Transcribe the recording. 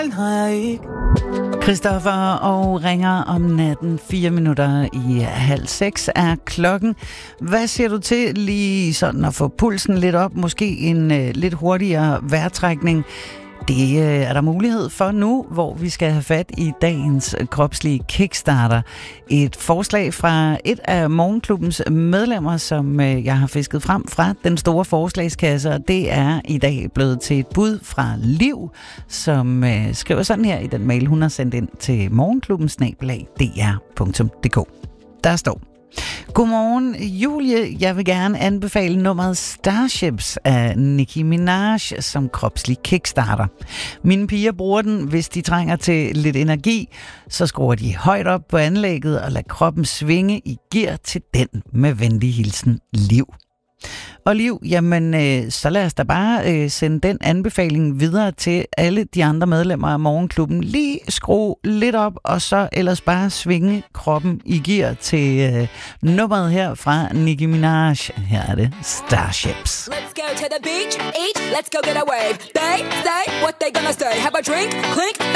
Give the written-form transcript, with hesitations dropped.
den har jeg ikke. Christoffer og ringer om natten. 4 minutter i 5:30 er klokken. Hvad siger du til lige sådan at få pulsen lidt op? Måske en lidt hurtigere vejrtrækning. Det er der mulighed for nu, hvor vi skal have fat i dagens kropslige kickstarter. Et forslag fra et af Morgenklubbens medlemmer, som jeg har fisket frem fra den store forslagskasse, og det er i dag blevet til et bud fra Liv, som skriver sådan her i den mail, hun har sendt ind til morgenklubben@dr.dk. Der står: Godmorgen, Julie. Jeg vil gerne anbefale nummeret Starships af Nicki Minaj som kropslig kickstarter. Mine piger bruger den, hvis de trænger til lidt energi. Så skruer de højt op på anlægget og lader kroppen svinge i gear til den. Med venlig hilsen, Liv. Og Liv, jamen så lad os da bare sende den anbefaling videre til alle de andre medlemmer af Morgenklubben. Lige skrue lidt op, og så ellers bare svinge kroppen i gear til nummeret her fra Nicki Minaj. Her er det Starships. Let's go to the beach, eat, let's go get a wave. They say what they gonna say. Have a drink, clink,